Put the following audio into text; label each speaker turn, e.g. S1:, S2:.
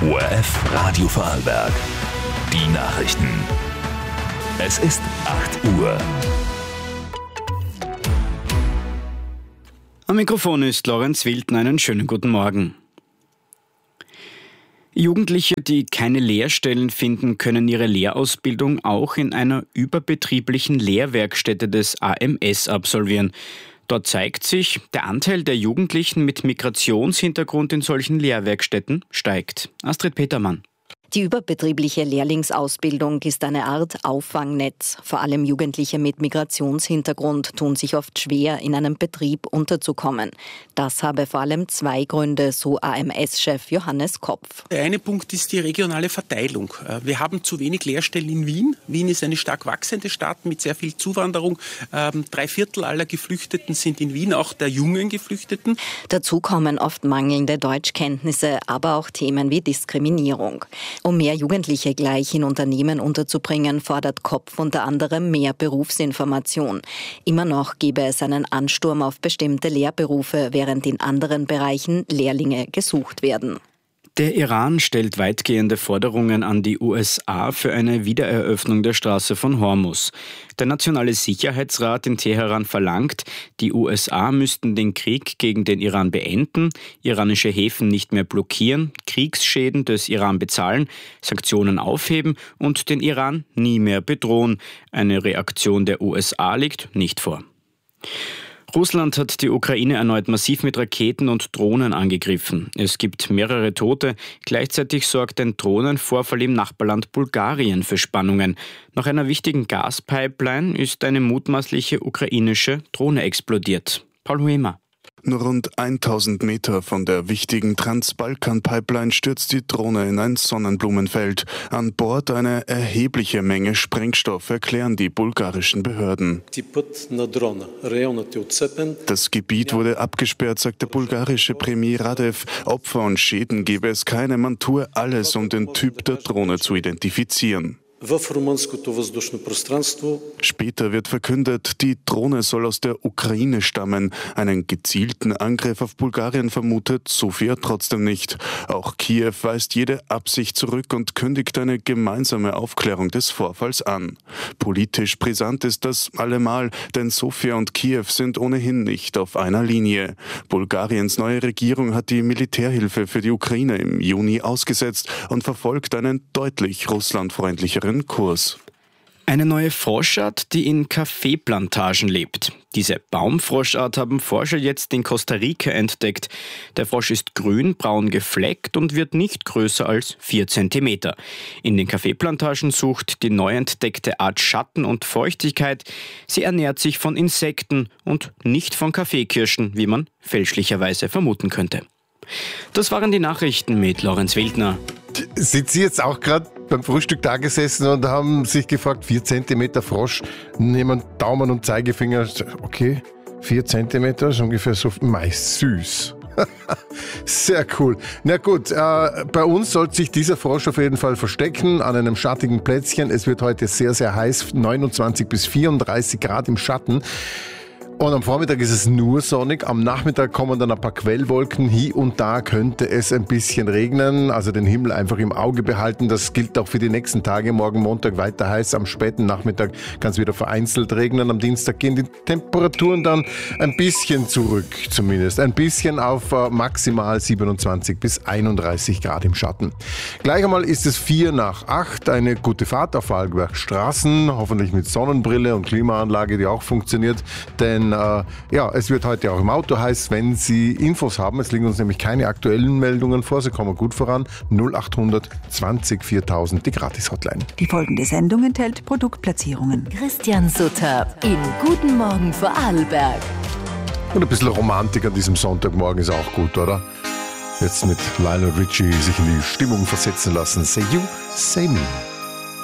S1: ORF Radio Vorarlberg. Die Nachrichten. Es ist 8 Uhr.
S2: Am Mikrofon ist Lorenz Wildner. Einen schönen guten Morgen. Jugendliche, die keine Lehrstellen finden, können ihre Lehrausbildung auch in einer überbetrieblichen Lehrwerkstätte des AMS absolvieren. Dort zeigt sich, der Anteil der Jugendlichen mit Migrationshintergrund in solchen Lehrwerkstätten steigt. Astrid Petermann.
S3: Die überbetriebliche Lehrlingsausbildung ist eine Art Auffangnetz. Vor allem Jugendliche mit Migrationshintergrund tun sich oft schwer, in einem Betrieb unterzukommen. Das habe vor allem zwei Gründe, so AMS-Chef Johannes Kopf.
S4: Der eine Punkt ist die regionale Verteilung. Wir haben zu wenig Lehrstellen in Wien. Wien ist eine stark wachsende Stadt mit sehr viel Zuwanderung. 3/4 aller Geflüchteten sind in Wien, auch der jungen Geflüchteten.
S3: Dazu kommen oft mangelnde Deutschkenntnisse, aber auch Themen wie Diskriminierung. Um mehr Jugendliche gleich in Unternehmen unterzubringen, fordert Kopf unter anderem mehr Berufsinformation. Immer noch gebe es einen Ansturm auf bestimmte Lehrberufe, während in anderen Bereichen Lehrlinge gesucht werden.
S2: Der Iran stellt weitgehende Forderungen an die USA für eine Wiedereröffnung der Straße von Hormuz. Der Nationale Sicherheitsrat in Teheran verlangt, die USA müssten den Krieg gegen den Iran beenden, iranische Häfen nicht mehr blockieren, Kriegsschäden des Iran bezahlen, Sanktionen aufheben und den Iran nie mehr bedrohen. Eine Reaktion der USA liegt nicht vor. Russland hat die Ukraine erneut massiv mit Raketen und Drohnen angegriffen. Es gibt mehrere Tote. Gleichzeitig sorgt ein Drohnenvorfall im Nachbarland Bulgarien für Spannungen. Nach einer wichtigen Gaspipeline ist eine mutmaßliche ukrainische Drohne explodiert. Paul Huemer.
S5: Nur rund 1000 Meter von der wichtigen Trans-Balkan-Pipeline stürzt die Drohne in ein Sonnenblumenfeld. An Bord eine erhebliche Menge Sprengstoff, erklären die bulgarischen Behörden. Das Gebiet wurde abgesperrt, sagt der bulgarische Premier Radev. Opfer und Schäden gebe es keine, man tue alles, um den Typ der Drohne zu identifizieren. Später wird verkündet, die Drohne soll aus der Ukraine stammen. Einen gezielten Angriff auf Bulgarien vermutet Sofia trotzdem nicht. Auch Kiew weist jede Absicht zurück und kündigt eine gemeinsame Aufklärung des Vorfalls an. Politisch brisant ist das allemal, denn Sofia und Kiew sind ohnehin nicht auf einer Linie. Bulgariens neue Regierung hat die Militärhilfe für die Ukraine im Juni ausgesetzt und verfolgt einen deutlich russlandfreundlicheren Kurs.
S2: Eine neue Froschart, die in Kaffeeplantagen lebt. Diese Baumfroschart haben Forscher jetzt in Costa Rica entdeckt. Der Frosch ist grün-braun gefleckt und wird nicht größer als 4 Zentimeter. In den Kaffeeplantagen sucht die neu entdeckte Art Schatten und Feuchtigkeit. Sie ernährt sich von Insekten und nicht von Kaffeekirschen, wie man fälschlicherweise vermuten könnte. Das waren die Nachrichten mit Lorenz Wildner.
S6: Sind Sie jetzt auch gerade beim Frühstück da gesessen und haben sich gefragt, 4 Zentimeter Frosch, nehmen Daumen und Zeigefinger, okay, 4 Zentimeter ist ungefähr so, meist süß. Sehr cool. Na gut, bei uns sollte sich dieser Frosch auf jeden Fall verstecken an einem schattigen Plätzchen. Es wird heute sehr, sehr heiß, 29 bis 34 Grad im Schatten. Und am Vormittag ist es nur sonnig, am Nachmittag kommen dann ein paar Quellwolken, hier und da könnte es ein bisschen regnen, also den Himmel einfach im Auge behalten, das gilt auch für die nächsten Tage, morgen Montag weiter heiß, am späten Nachmittag kann es wieder vereinzelt regnen, am Dienstag gehen die Temperaturen dann ein bisschen zurück, zumindest ein bisschen auf maximal 27 bis 31 Grad im Schatten. Gleich einmal ist es 7:45, eine gute Fahrt auf Vorarlberg Straßen, hoffentlich mit Sonnenbrille und Klimaanlage, die auch funktioniert, denn es wird heute auch im Auto heiß, wenn Sie Infos haben. Es liegen uns nämlich keine aktuellen Meldungen vor. Sie kommen gut voran. 0800 20 4000, die Gratis-Hotline.
S7: Die folgende Sendung enthält Produktplatzierungen.
S8: Christian Sutter in Guten Morgen Vorarlberg.
S6: Und ein bisschen Romantik an diesem Sonntagmorgen ist auch gut, oder? Jetzt mit Lionel Richie sich in die Stimmung versetzen lassen. Say you, say me.